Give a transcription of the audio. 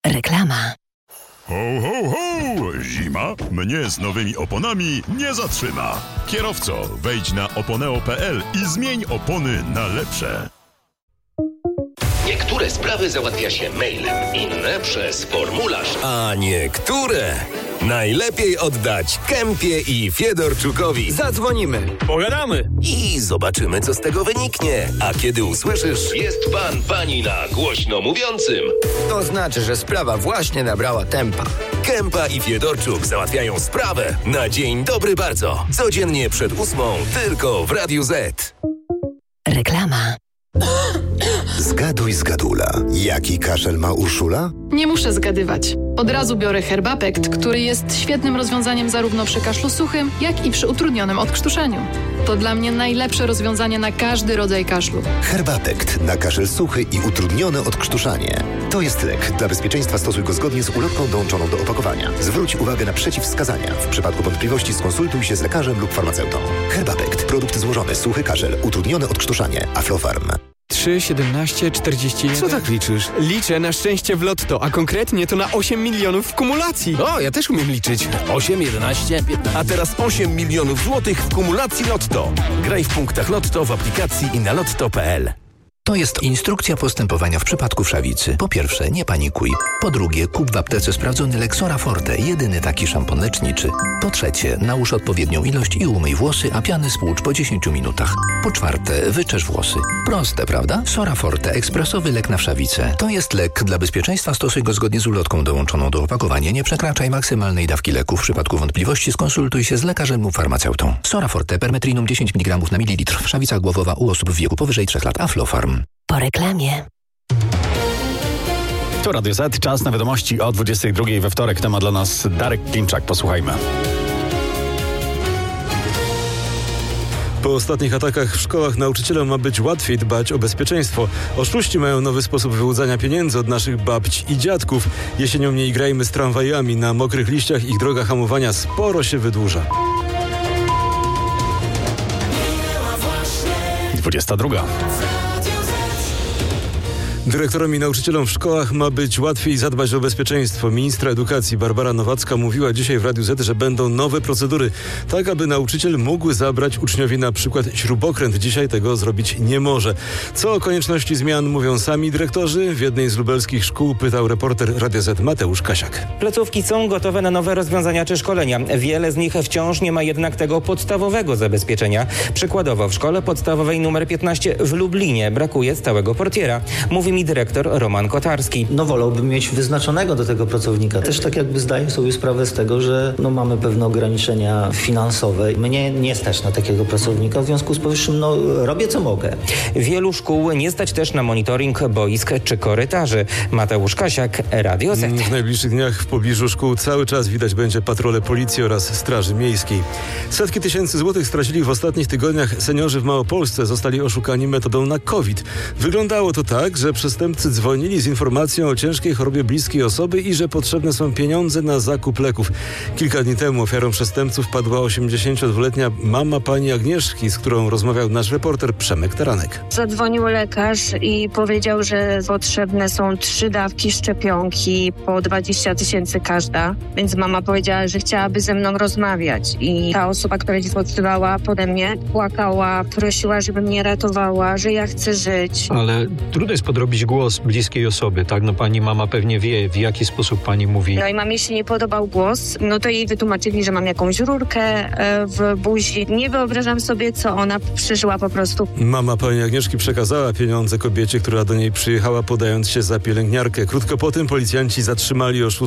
Reklama. Ho, ho, ho! Zima mnie z nowymi oponami nie zatrzyma. Kierowco, wejdź na oponeo.pl i zmień opony na lepsze. Niektóre sprawy załatwia się mailem, inne przez formularz. A niektóre najlepiej oddać Kempie i Fiedorczukowi. Zadzwonimy, pogadamy I zobaczymy, co z tego wyniknie. A kiedy usłyszysz, jest pan, pani na głośno mówiącym, to znaczy, że sprawa właśnie nabrała tempa. Kępa i Fiedorczuk załatwiają sprawę na dzień dobry bardzo. Codziennie przed 8:00 tylko w Radiu Z. Reklama. Zgaduj, zgadula. Jaki kaszel ma Urszula? Nie muszę zgadywać. Od razu biorę Herbapekt, który jest świetnym rozwiązaniem zarówno przy kaszlu suchym, jak i przy utrudnionym odkrztuszeniu. To dla mnie najlepsze rozwiązanie na każdy rodzaj kaszlu. Herbapekt na kaszel suchy i utrudnione odkrztuszanie. To jest lek. Dla bezpieczeństwa stosuj go zgodnie z ulotką dołączoną do opakowania. Zwróć uwagę na przeciwwskazania. W przypadku wątpliwości skonsultuj się z lekarzem lub farmaceutą. Herbapekt. Produkt złożony. Suchy kaszel. Utrudnione odkrztuszanie. Aflofarm. 3, 17, 41... Co tak liczysz? Liczę na szczęście w lotto, a konkretnie to na 8 milionów w kumulacji. O, ja też umiem liczyć. 8, 11, 15. A teraz 8 milionów złotych w kumulacji Lotto. Graj w punktach Lotto w aplikacji i na lotto.pl. To jest instrukcja postępowania w przypadku wszawicy. Po pierwsze, nie panikuj. Po drugie, kup w aptece sprawdzony lek Sora Forte, jedyny taki szampon leczniczy. Po trzecie, nałóż odpowiednią ilość i umyj włosy, a piany spłucz po 10 minutach. Po czwarte, wyczesz włosy. Proste, prawda? Sora Forte, ekspresowy lek na wszawicę. To jest lek. Dla bezpieczeństwa stosuj go zgodnie z ulotką dołączoną do opakowania. Nie przekraczaj maksymalnej dawki leku. W przypadku wątpliwości skonsultuj się z lekarzem lub farmaceutą. Sora Forte, permetrinum 10 mg na mililitr. Wszawica głowowa u osób w wieku powyżej 3 lat. Aflofarm. Po reklamie. To Radio Z, czas na wiadomości o 22 we wtorek. Temat dla nas Darek Klimczak. Posłuchajmy. Po ostatnich atakach w szkołach nauczycielom ma być łatwiej dbać o bezpieczeństwo. Oszuści mają nowy sposób wyłudzania pieniędzy od naszych babć i dziadków. Jesienią nie igrajmy z tramwajami. Na mokrych liściach ich droga hamowania sporo się wydłuża. 22. Dyrektorom i nauczycielom w szkołach ma być łatwiej zadbać o bezpieczeństwo. Ministra edukacji Barbara Nowacka mówiła dzisiaj w Radiu Z, że będą nowe procedury, tak aby nauczyciel mógł zabrać uczniowi na przykład śrubokręt. Dzisiaj tego zrobić nie może. Co o konieczności zmian mówią sami dyrektorzy? W jednej z lubelskich szkół pytał reporter Radia Z Mateusz Kasiak. Placówki są gotowe na nowe rozwiązania czy szkolenia. Wiele z nich wciąż nie ma jednak tego podstawowego zabezpieczenia. Przykładowo w szkole podstawowej nr 15 w Lublinie brakuje stałego portiera. Mówi mi dyrektor Roman Kotarski. Wolałbym mieć wyznaczonego do tego pracownika. Też tak jakby zdaję sobie sprawę z tego, że mamy pewne ograniczenia finansowe. Mnie nie stać na takiego pracownika, w związku z powyższym robię co mogę. Wielu szkół nie stać też na monitoring boisk czy korytarzy. Mateusz Kasiak, Radio Z. W najbliższych dniach w pobliżu szkół cały czas widać będzie patrole policji oraz straży miejskiej. Setki tysięcy złotych stracili w ostatnich tygodniach seniorzy w Małopolsce. Zostali oszukani metodą na COVID. Wyglądało to tak, że przestępcy dzwonili z informacją o ciężkiej chorobie bliskiej osoby i że potrzebne są pieniądze na zakup leków. Kilka dni temu ofiarą przestępców padła 82-letnia mama pani Agnieszki, z którą rozmawiał nasz reporter Przemek Taranek. Zadzwonił lekarz i powiedział, że potrzebne są 3 dawki szczepionki po 20 000 każda. Więc mama powiedziała, że chciałaby ze mną rozmawiać. I ta osoba, która dzwoniła pode mnie, płakała, prosiła, żeby mnie ratowała, że ja chcę żyć. Ale trudno jest podrobić głos bliskiej osoby, tak? Pani mama pewnie wie, w jaki sposób pani mówi. No i mamie się nie podobał głos, to jej wytłumaczyli, że mam jakąś rurkę w buzi. Nie wyobrażam sobie, co ona przeżyła po prostu. Mama pani Agnieszki przekazała pieniądze kobiecie, która do niej przyjechała, podając się za pielęgniarkę. Krótko po tym policjanci zatrzymali oszustwa